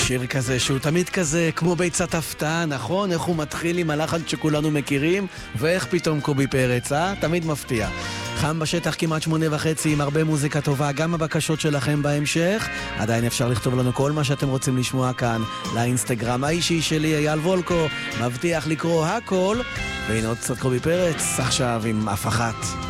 שיר כזה שהוא תמיד כזה כמו ביצת הפתעה, נכון? איך הוא מתחיל עם הלחן שכולנו מכירים, ואיך פתאום קובי פרץ, תמיד מפתיע. חם בשטח כמעט 8:30 עם הרבה מוזיקה טובה, גם הבקשות שלכם בהמשך. עדיין אפשר לכתוב לנו כל מה שאתם רוצים לשמוע כאן לאינסטגרם האישי שלי, אייל וולקו, מבטיח לקרוא הכל. והנה עוד קצת קובי פרץ, עכשיו עם אף אחת.